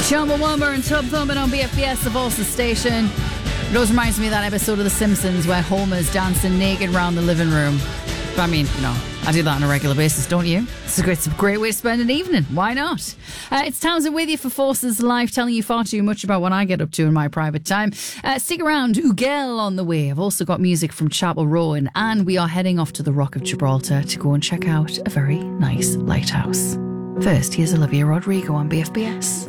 Chumbawamba and Tub Thumping on BFBS, the Voices station. It always reminds me of that episode of The Simpsons where Homer's dancing naked around the living room. But I mean, I do that on a regular basis, don't you? It's a great way to spend an evening. Why not? It's Townsend with you for Forces Live, telling you far too much about what I get up to in my private time. Stick around, Ugel on the way. I've also got music from Chapel Rowan, and we are heading off to the Rock of Gibraltar to go and check out a very nice lighthouse. First, here's Olivia Rodrigo on BFBS.